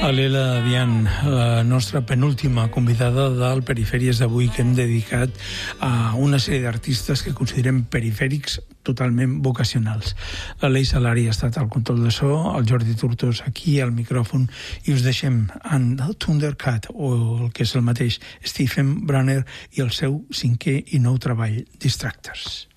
L'Ela Dian, la nostra penúltima convidada del Perifèries d'avui, que hem dedicat a una sèrie d'artistes que considerem perifèrics totalment vocacionals. L'Aleix Salari ha estat al control de so, el Jordi Tortós aquí al micròfon, i us deixem amb el Thundercat, o el que és el mateix, Stephen Brunner, i el seu cinquè i nou treball, Distractors.